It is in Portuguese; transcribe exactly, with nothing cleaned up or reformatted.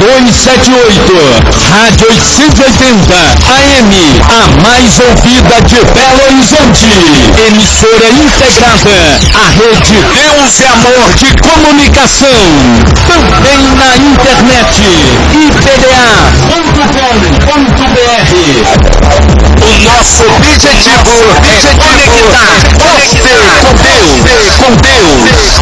dois sete oito. Rádio oitocentos e oitenta A M, a mais ouvida de Belo Horizonte. Emissora integrada à rede Deus e Amor de Comunicação. Também na internet, i p d a ponto com ponto b r. O nosso objetivo é conectar você com Deus, com Deus.